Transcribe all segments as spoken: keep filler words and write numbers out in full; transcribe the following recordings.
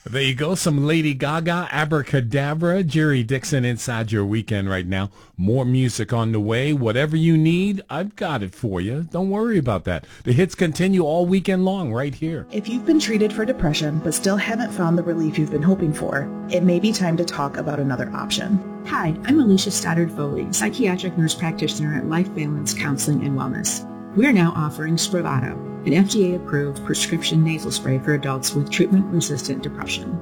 There you go. Some Lady Gaga, Abracadabra, Jerry Dixon inside your weekend right now. More music on the way. Whatever you need, I've got it for you. Don't worry about that. The hits continue all weekend long right here. If you've been treated for depression but still haven't found the relief you've been hoping for, it may be time to talk about another option. Hi, I'm Alicia Stoddard Foley, psychiatric nurse practitioner at Life Balance Counseling and Wellness. We are now offering Spravato, an F D A-approved prescription nasal spray for adults with treatment-resistant depression.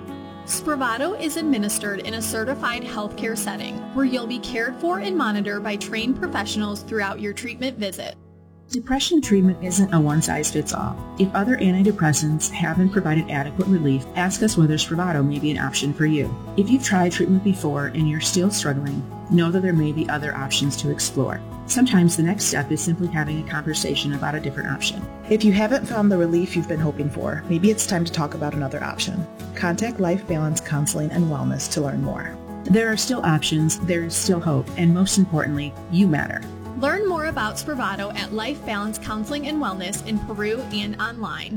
Spravato is administered in a certified healthcare setting where you'll be cared for and monitored by trained professionals throughout your treatment visit. Depression treatment isn't a one-size-fits-all. If other antidepressants haven't provided adequate relief, ask us whether Spravato may be an option for you. If you've tried treatment before and you're still struggling, know that there may be other options to explore. Sometimes the next step is simply having a conversation about a different option. If you haven't found the relief you've been hoping for, maybe it's time to talk about another option. Contact Life Balance Counseling and Wellness to learn more. There are still options, there is still hope, and most importantly, you matter. Learn more about Spravato at Life Balance Counseling and Wellness in Peru and online.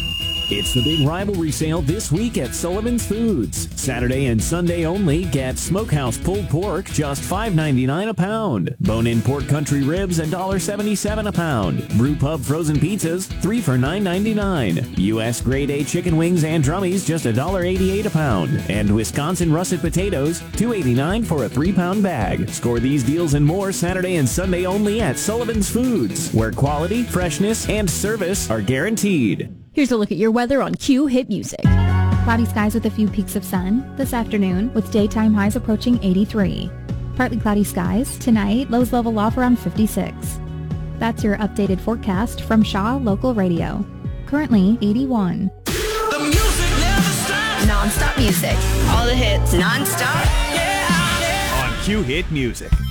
It's the big rivalry sale this week at Sullivan's Foods. Saturday and Sunday only, get Smokehouse pulled pork, just five ninety-nine a pound. Bone-in pork country ribs, one dollar seventy-seven a pound. Brew Pub frozen pizzas, three for nine ninety-nine. U S Grade A chicken wings and drummies, just one dollar eighty-eight a pound. And Wisconsin russet potatoes, two eighty-nine for a three-pound bag. Score these deals and more Saturday and Sunday only at Sullivan's Foods, where quality, freshness, and service are guaranteed. Here's a look at your weather on Q Hit Music. Cloudy skies with a few peaks of sun this afternoon with daytime highs approaching eighty-three. Partly cloudy skies tonight, lows level off around fifty-six. That's your updated forecast from Shaw Local Radio. Currently eighty-one. The music never stops. Non-stop music. All the hits non-stop. Yeah, yeah. On Q Hit Music.